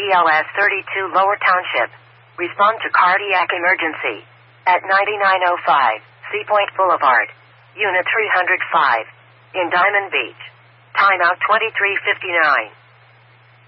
BLS 32 Lower Township. Respond to cardiac emergency. At 9905 Seapoint Boulevard. Unit 305. In Diamond Beach. Timeout 23:59.